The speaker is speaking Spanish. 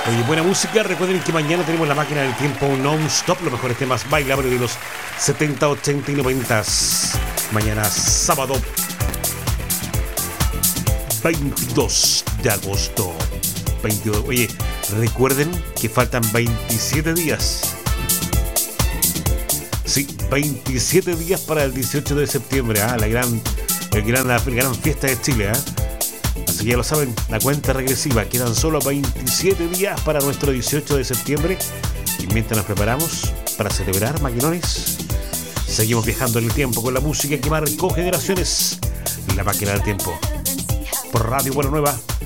Oye, buena música. Recuerden que mañana tenemos la máquina del tiempo non-stop, los mejores temas bailables de los 70, 80 y 90. Mañana sábado 22 de agosto. 22. Oye, recuerden que faltan 27 días. Sí, 27 días para el 18 de septiembre, la gran fiesta de Chile. Así que ya lo saben, la cuenta regresiva. Quedan solo 27 días para nuestro 18 de septiembre. Y mientras nos preparamos para celebrar, maquinones, seguimos viajando en el tiempo con la música que marcó generaciones. La máquina del tiempo. Por Radio Buena Nueva